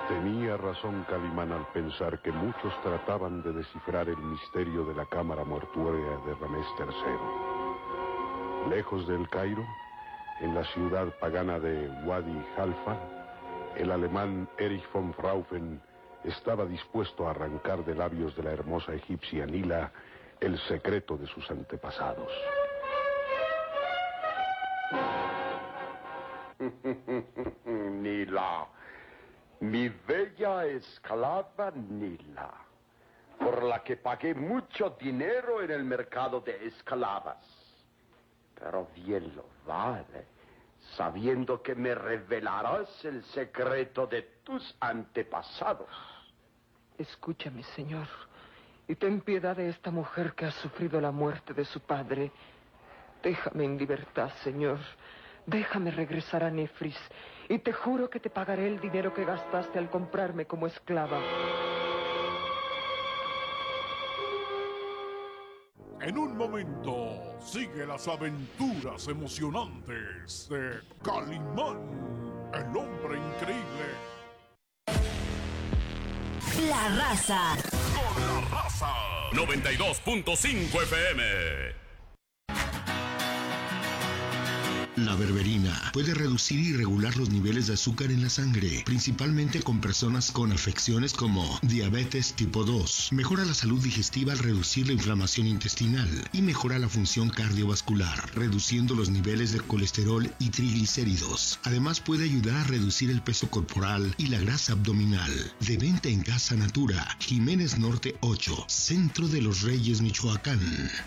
Tenía razón Calimán al pensar que muchos trataban de descifrar el misterio de la cámara mortuoria de Ramés III. Lejos del Cairo, en la ciudad pagana de Wadi Halfa, el alemán Erich von Fraufen estaba dispuesto a arrancar de labios de la hermosa egipcia Nila el secreto de sus antepasados. Nila, mi bella esclava Nila, por la que pagué mucho dinero en el mercado de esclavas. Pero bien lo vale, sabiendo que me revelarás el secreto de tus antepasados. Escúchame, señor, y ten piedad de esta mujer que ha sufrido la muerte de su padre. Déjame en libertad, señor. Déjame regresar a Nefris, y te juro que te pagaré el dinero que gastaste al comprarme como esclava. En un momento, sigue las aventuras emocionantes de Calimán, el hombre increíble. La Raza. Con la raza. 92.5 FM. La berberina puede reducir y regular los niveles de azúcar en la sangre, principalmente con personas con afecciones como diabetes tipo 2. Mejora la salud digestiva al reducir la inflamación intestinal y mejora la función cardiovascular, reduciendo los niveles de colesterol y triglicéridos. Además puede ayudar a reducir el peso corporal y la grasa abdominal. De venta en Casa Natura, Jiménez Norte 8, Centro de los Reyes, Michoacán.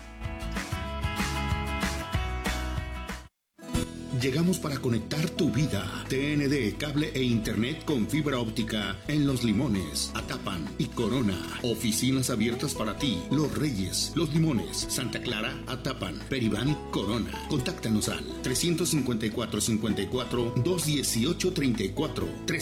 Llegamos para conectar tu vida. TND, cable e internet con fibra óptica en Los Limones, Atapan y Corona. Oficinas abiertas para ti. Los Reyes, Los Limones, Santa Clara, Atapan, Peribán, Corona. Contáctanos al 354-54-218-34,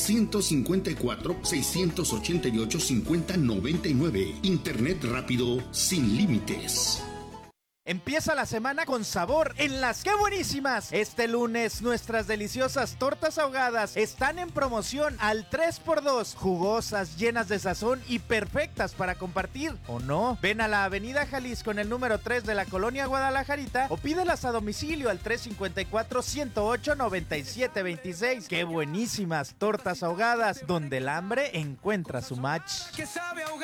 354-688-5099. Internet rápido sin límites. Empieza la semana con sabor en Las ¡Qué Buenísimas! Este lunes nuestras deliciosas tortas ahogadas están en promoción al 3x2, jugosas, llenas de sazón y perfectas para compartir, ¿o no? Ven a la Avenida Jalisco en el número 3 de la Colonia Guadalajarita o pídelas a domicilio al 354-108-9726. ¡Qué buenísimas tortas ahogadas! Donde el hambre encuentra su match. Que sabe ahogar.